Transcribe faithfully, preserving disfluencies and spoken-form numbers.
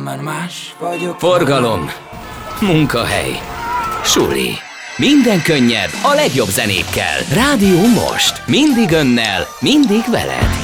már más vagyok. Forgalom, munkahely, suli. Minden könnyed a legjobb zenékkel. Rádió Most. Mindig önnel, mindig veled.